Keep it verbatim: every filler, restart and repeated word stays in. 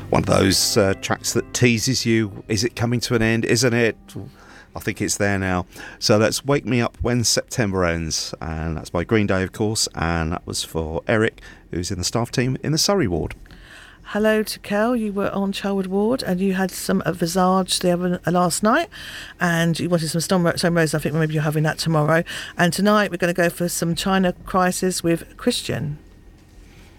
One of those uh, tracks that teases you. Is it coming to an end? Isn't it? I think it's there now. So that's Wake Me Up When September Ends. And that's by Green Day, of course. And that was for Eric, who's in the staff team in the Surrey ward. Hello to Kel. You were on Chelwood Ward and you had some of Visage the other last night, and you wanted some Stone Stone Roses. I think maybe you're having that tomorrow. And tonight we're going to go for some China Crisis with Christian.